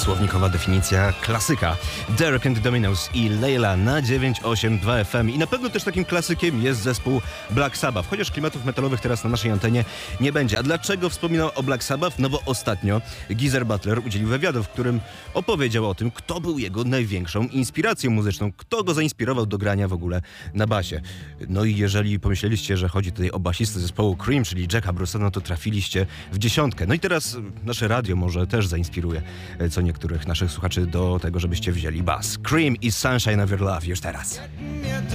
Słownikowa definicja klasyka. Derek and the Dominos i Layla na 982 FM. I na pewno też takim klasykiem jest zespół Black Sabbath, chociaż klimatów metalowych teraz na naszej antenie nie będzie. A dlaczego wspominał o Black Sabbath? No bo ostatnio Geezer Butler udzielił wywiadu, w którym opowiedział o tym, kto był jego największą inspiracją muzyczną, kto go zainspirował do grania w ogóle na basie. No i jeżeli pomyśleliście, że chodzi tutaj o basistę zespołu Cream, czyli Jacka Bruce'a, no to trafiliście w dziesiątkę. No i teraz nasze radio może też zainspiruje co niektórych naszych słuchaczy do tego, żebyście wzięli bas. Cream i Sunshine of Your Love już teraz.